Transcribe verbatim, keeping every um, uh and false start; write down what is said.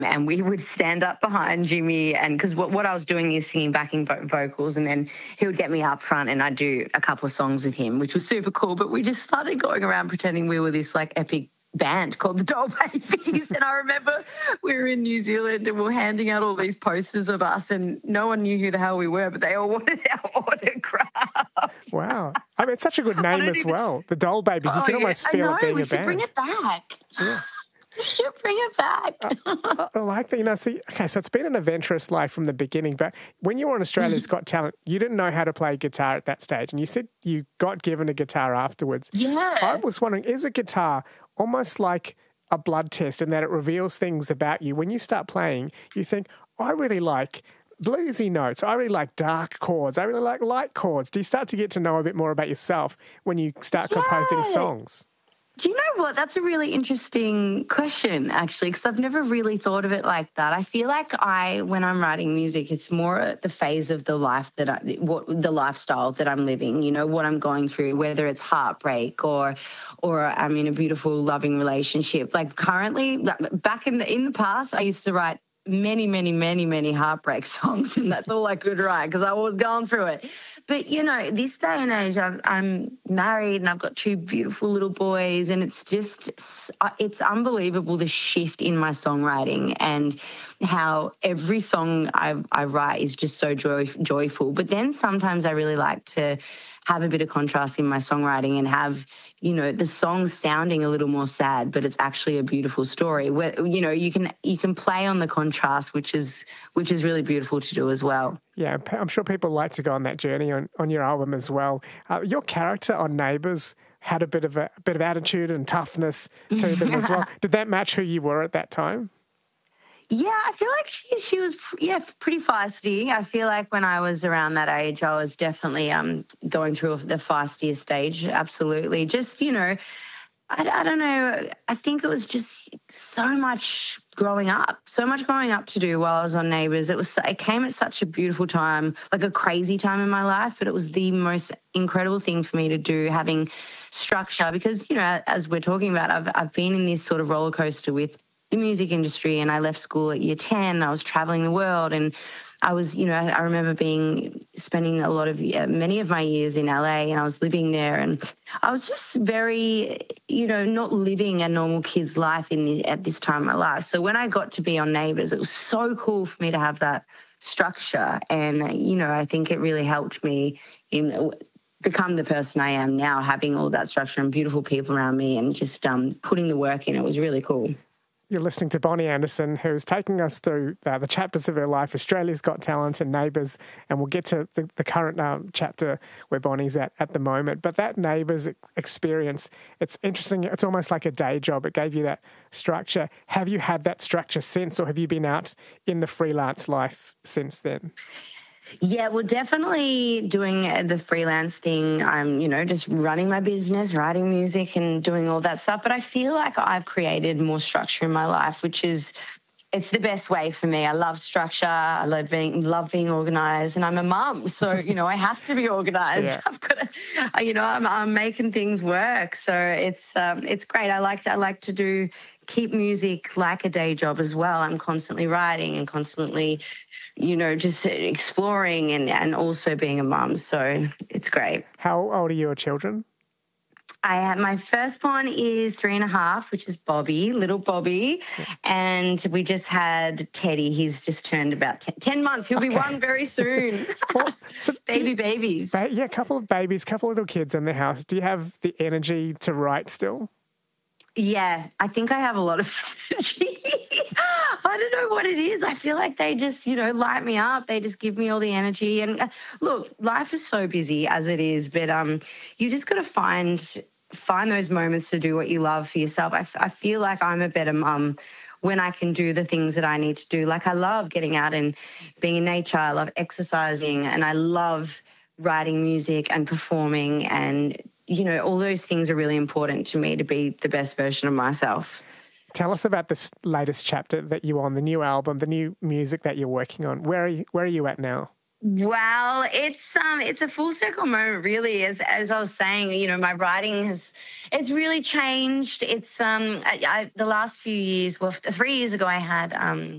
and we would stand up behind Jimmy, and because what, what I was doing is singing backing vo- vocals, and then he would get me up front and I'd do a couple of songs with him, which was super cool. But we just started going around pretending we were this like epic band called the Doll Babies. And I remember we were in New Zealand and we were handing out all these posters of us, and no one knew who the hell we were, but they all wanted our autograph. Wow. I mean, it's such a good name as even... well. The Doll Babies. You oh, can yeah, almost feel I know, it being we a should band. bring it back. Yeah. We should bring it back. I, I like that. You know, see, okay, so it's been an adventurous life from the beginning, but when you were on Australia's Got Talent, you didn't know how to play guitar at that stage, and you said you got given a guitar afterwards. Yeah. I was wondering, is a guitar almost like a blood test in that it reveals things about you? When you start playing, you think, I really like bluesy notes. I really like dark chords. I really like light chords. Do you start to get to know a bit more about yourself when you start yeah. composing songs? Do you know what? That's a really interesting question, actually, because I've never really thought of it like that. I feel like I, when I'm writing music, it's more the phase of the life that I, what the lifestyle that I'm living, you know, what I'm going through, whether it's heartbreak or, or I'm in a beautiful, loving relationship. Like currently, back in the in the past, I used to write many, many, many, many heartbreak songs, and that's all I could write because I was going through it. But, you know, this day and age, I've, I'm married and I've got two beautiful little boys, and it's just, it's unbelievable the shift in my songwriting and how every song I, I write is just so joy, joyful. But then sometimes I really like to have a bit of contrast in my songwriting and have, you know, the song sounding a little more sad, but it's actually a beautiful story. Where, you know, you can you can play on the contrast, which is which is really beautiful to do as well. Yeah, I'm sure people like to go on that journey on, on your album as well. Uh, your character on Neighbours had a bit of a, a bit of attitude and toughness to them as well. Did that match who you were at that time? Yeah, I feel like she she was, yeah, pretty feisty. I feel like when I was around that age, I was definitely um going through the feistier stage, absolutely. Just, you know, I, I don't know, I think it was just so much growing up, so much growing up to do while I was on Neighbours. It was it came at such a beautiful time, like a crazy time in my life, but it was the most incredible thing for me to do, having structure, because, you know, as we're talking about, I've I've been in this sort of roller coaster with the music industry, and I left school at year ten. I was traveling the world, and I was, you know, I, I remember being spending a lot of uh, many of my years in L A, and I was living there, and I was just very, you know, not living a normal kid's life in the, at this time of my life. So when I got to be on Neighbours, it was so cool for me to have that structure, and you know, I think it really helped me in become the person I am now, having all that structure and beautiful people around me, and just um, putting the work in. It was really cool. You're listening to Bonnie Anderson, who's taking us through uh, the chapters of her life, Australia's Got Talent and Neighbours, and we'll get to the, the current um, chapter where Bonnie's at at the moment. But that Neighbours experience, it's interesting. It's almost like a day job. It gave you that structure. Have you had that structure since, or have you been out in the freelance life since then? Yeah, well, definitely doing the freelance thing. I'm, you know, just running my business, writing music and doing all that stuff. But I feel like I've created more structure in my life, which is, it's the best way for me. I love structure. I love being, love being organised, and I'm a mum, so you know I have to be organised. Yeah. I've got to, you know, I'm, I'm making things work. So it's um, it's great. I like to, I like to do keep music like a day job as well. I'm constantly writing and constantly, you know, just exploring and, and also being a mum. So it's great. How old are your children? I have, my firstborn is three and a half, which is Bobby, little Bobby. Yeah. And we just had Teddy. He's just turned about ten, ten months. He'll okay. be one very soon. Well, so Baby you, babies. Ba- yeah, a couple of babies, couple of little kids in the house. Do you have the energy to write still? Yeah, I think I have a lot of energy. I don't know what it is. I feel like they just, you know, light me up. They just give me all the energy. And uh, look, life is so busy as it is, but um, you just got to find find those moments to do what you love for yourself. I, I feel like I'm a better mum when I can do the things that I need to do. Like I love getting out and being in nature. I love exercising, and I love writing music and performing, and you know, all those things are really important to me to be the best version of myself. Tell us about this latest chapter that you're on, the new album, the new music that you're working on. Where are you, where are you at now? Well, it's um it's a full circle moment really, as as I was saying, you know, my writing has it's really changed. It's um I, I the last few years, well, three years ago I had um